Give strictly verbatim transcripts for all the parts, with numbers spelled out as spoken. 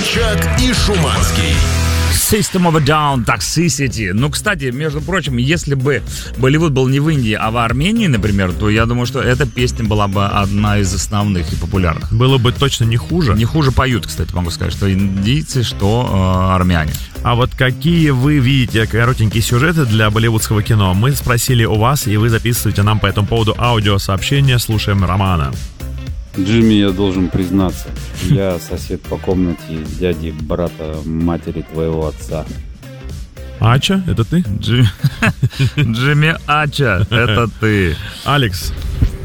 Собчак и Шуманский. System of a Down, Toxicity. Ну, кстати, между прочим, если бы Болливуд был не в Индии, а в Армении, например, то я думаю, что эта песня была бы одна из основных и популярных. Было бы точно не хуже. Не хуже поют, кстати, могу сказать, что индийцы, что э, армяне. А вот какие вы видите коротенькие сюжеты для болливудского кино? Мы спросили у вас, и вы записываете нам по этому поводу аудиосообщение. Слушаем Романа. Джимми, я должен признаться, я сосед по комнате дяди, брата, матери твоего отца. Ача, это ты? Джи... Джимми Ача, это ты. Алекс.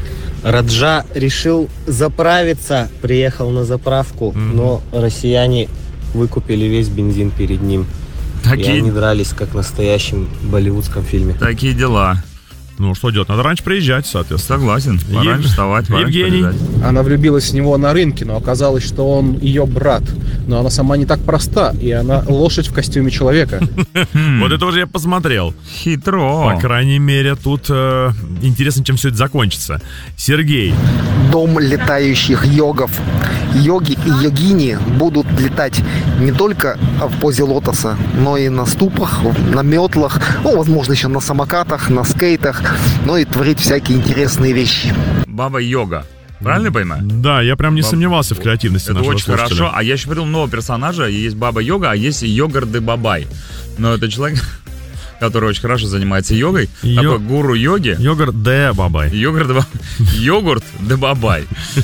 Раджа решил заправиться, приехал на заправку, mm-hmm. но россияне выкупили весь бензин перед ним. Такие... И они дрались, как в настоящем болливудском фильме. Такие дела. Ну, что делать? Надо раньше приезжать, соответственно. Согласен. Пора Ев... вставать, пора Евгений. Она влюбилась в него на рынке, но оказалось, что он ее брат. Но она сама не так проста, и она лошадь в костюме человека. Вот это уже я посмотрел. Хитро. По крайней мере, тут э, интересно, чем все это закончится. Сергей. Дом летающих йогов. Йоги и йогини будут летать не только в позе лотоса, но и на ступах, на метлах, ну, возможно, еще на самокатах, на скейтах, ну и творить всякие интересные вещи. Баба-йога. Правильно я понимаю? Да, я прям не Баб... сомневался в креативности это нашего очень слушателя. Хорошо. А я еще придумал нового персонажа. Есть Баба-йога, а есть Йогар-де-Бабай. Но это человек, который очень хорошо занимается йогой. Йо... Такой гуру йоги. Йогурт-де-бабай. Йогурт-де-бабай. Йогурт-де-бабай.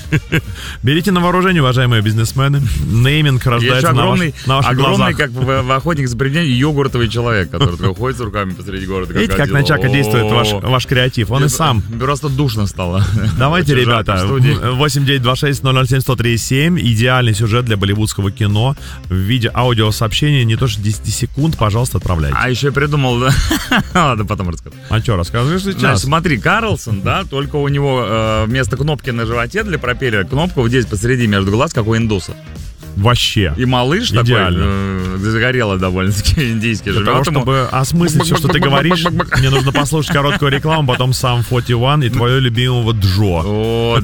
Берите на вооружение, уважаемые бизнесмены. Нейминг рождается огромный, на, ваш, на ваших огромный, глазах. Как в, в «Охотник за привидениями», йогуртовый человек, который такой ходит с руками посреди города. Как Видите, как на Чака действует ваш, ваш креатив. Он и сам. Просто душно стало. Давайте, ребята, восемь девять два шесть ноль ноль семь сто три семь. Идеальный сюжет для болливудского кино в виде аудиосообщения, не то что десять секунд, пожалуйста, отправляйте. А еще я придумал, да? Ладно, потом расскажу. А что, расскажешь сейчас? Знаешь, смотри, Карлсон, да, только у него э, вместо кнопки на животе для пропеллера кнопка вот здесь посреди между глаз, как у индуса. Вообще. И малыш идеально. Такой, э, загорелый довольно-таки, индийский. Для того, чтобы осмыслить все, что ты говоришь, мне нужно послушать короткую рекламу, потом сам сорок один и твоего любимого Джо. О,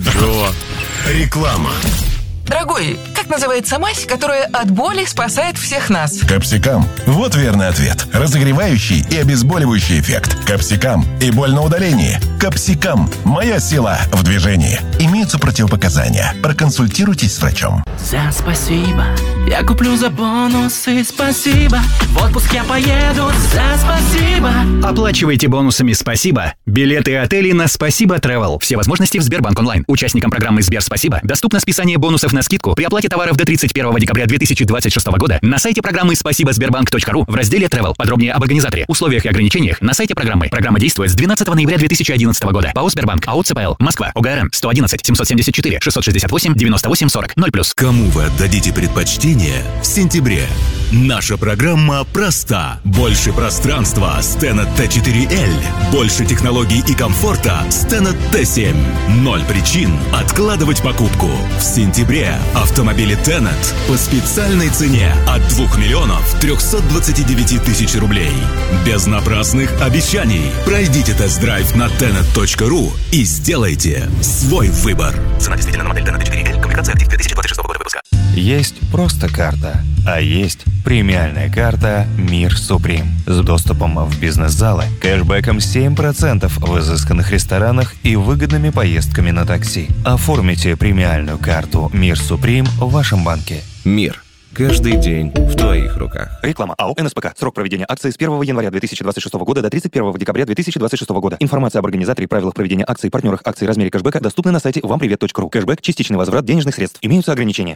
Джо. Реклама. Дорогой, как называется мазь, которая от боли спасает всех нас? Капсикам. Вот верный ответ. Разогревающий и обезболивающий эффект. Капсикам и боль на удалении. Капсикам. Моя сила в движении. Имеются противопоказания. Проконсультируйтесь с врачом. За спасибо. Я куплю за бонусы. Спасибо. В отпуск я поеду. За спасибо. Оплачивайте бонусами «Спасибо» билеты и отели на «Спасибо Travel». Все возможности в Сбербанк онлайн. Участникам программы «Сбер Спасибо» доступно списание бонусов на скидку при оплате товаров до тридцать первого декабря две тысячи двадцать шестого года на сайте программы спасибо сбербанк точка ру в разделе Travel. Подробнее об организаторе, условиях и ограничениях на сайте программы. Программа действует с двенадцатого ноября две тысячи одиннадцатого года. ПАО Сбербанк, АО ЦПЛ, Москва, ОГРН сто одиннадцать семьсот семьдесят четыре шестьсот шестьдесят восемь девяносто восемь сорок ноль плюс. Кому вы отдадите предпочтение в сентябре? Наша программа проста. Больше пространства с Tenet Т четыре Л. Больше технологий и комфорта с Tenet Т семь. Ноль причин откладывать покупку. В сентябре автомобили Tenet по специальной цене от двух миллионов трехсот двадцати девяти тысяч рублей. Без напрасных обещаний. Пройдите тест-драйв на тенет точка ру и сделайте свой выбор. Цена действительно на модель Tenet Т четыре Л. Комплектация актив две тысячи двадцать шестого года выпуска. Есть просто карта, а есть премиальная карта «Мир Суприм» с доступом в бизнес-залы, кэшбэком семь процентов в изысканных ресторанах и выгодными поездками на такси. Оформите премиальную карту «Мир Суприм» в вашем банке. Мир. Каждый день в твоих руках. Реклама. АО эн эс пэ ка. Срок проведения акции с первого января две тысячи двадцать шестого года до тридцать первого декабря две тысячи двадцать шестого года. Информация об организаторе и правилах проведения акций, партнерах акций, размере кэшбэка доступны на сайте вам привет точка ру. Кэшбэк – частичный возврат денежных средств. Имеются ограничения.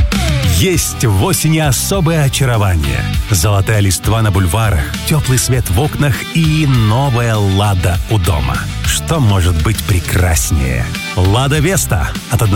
Есть в осени особое очарование. Золотая листва на бульварах, теплый свет в окнах и новая «Лада» у дома. Что может быть прекраснее? «Лада Веста» от